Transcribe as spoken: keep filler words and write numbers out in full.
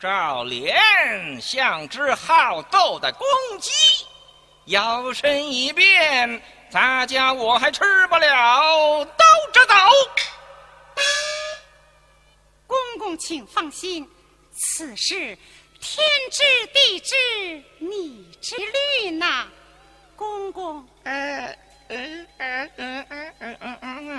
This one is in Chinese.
赵莲像只好斗的公鸡，摇身一变，咱家我还吃不了兜着走。 公公请放心，此事天知地知，你知律呐。公公， 哎